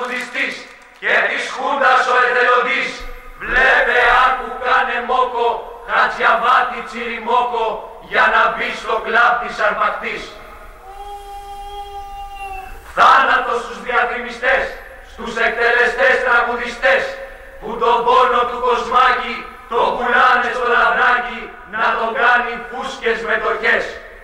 τραγουδιστής και της Χούντας ο εθελοντής. Βλέπε αν που κάνε μόκο, Χατζιαβάτη τσιριμόκο, για να μπει στο κλαμπ της αρπακτής. Θάνατος στους διαφημιστές, στους εκτελεστές τραγουδιστές, που τον πόνο του Κοσμάκη τον πουλάνε στο λαμπράκι να τον κάνει φούσκες μετοχές.